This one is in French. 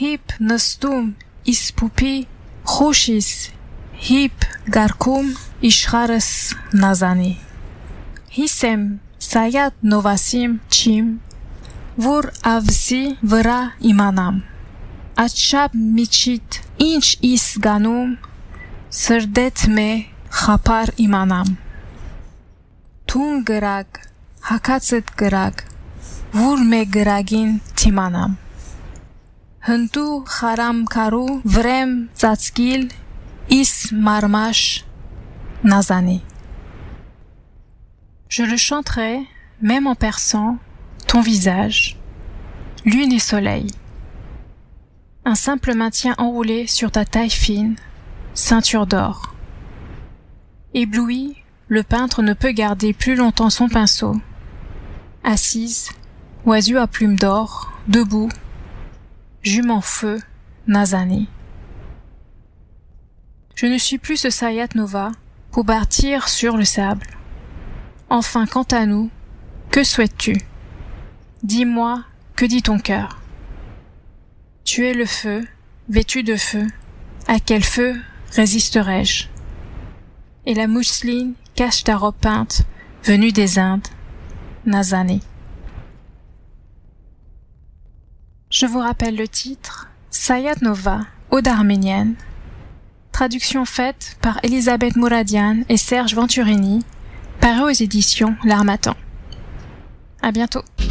Hip năstum ispupi خوشیس هیپ گرکوم اشخارس نزانی هیسم سایت نواسیم چیم ور اوزی ورا ایمانم از شب میچید اینچ ایس گانوم سردت می خپار ایمانم تون گرگ حکاتت گرگ ور می گرگین تیمانم هندو خرام کارو ورم زاتسکیل is marmash nazani. Je le chanterai, même en perçant ton visage, lune et soleil. Un simple maintien enroulé sur ta taille fine, ceinture d'or. Ébloui, le peintre ne peut garder plus longtemps son pinceau. Assise, oiseau à plumes d'or, debout, jume en feu, Nazani. Je ne suis plus ce Sayat Nova pour bâtir sur le sable. Enfin, quant à nous, que souhaites-tu? Dis-moi, que dit ton cœur? Tu es le feu, vêtu de feu. À quel feu résisterai-je? Et la mousseline cache ta robe peinte, venue des Indes, Nazani. Je vous rappelle le titre, Sayat Nova, Ode arménienne, traduction faite par Elisabeth Mouradian et Serge Venturini, paru aux éditions L'Harmattan. À bientôt.